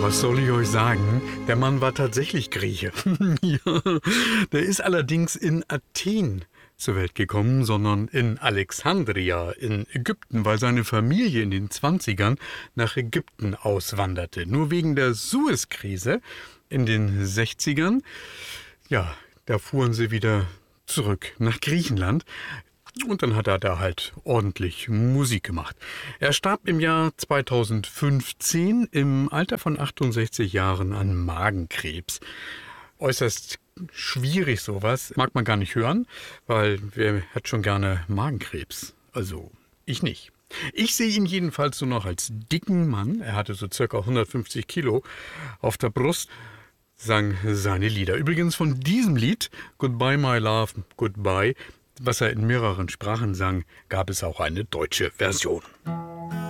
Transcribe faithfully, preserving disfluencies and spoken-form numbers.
was soll ich euch sagen? Der Mann war tatsächlich Grieche. Ja, der ist allerdings in Athen zur Welt gekommen, sondern in Alexandria in Ägypten, weil seine Familie in den Zwanzigern nach Ägypten auswanderte. Nur wegen der Suez-Krise in den Sechzigern, ja, da fuhren sie wieder zurück nach Griechenland. Und dann hat er da halt ordentlich Musik gemacht. Er starb im Jahr zweitausendfünfzehn im Alter von achtundsechzig Jahren an Magenkrebs. Äußerst schwierig sowas, mag man gar nicht hören, weil wer hat schon gerne Magenkrebs? Also ich nicht. Ich sehe ihn jedenfalls so noch als dicken Mann. Er hatte so circa hundertfünfzig Kilo auf der Brust, sang seine Lieder. Übrigens von diesem Lied, Goodbye My Love, Goodbye, was er in mehreren Sprachen sang, gab es auch eine deutsche Version.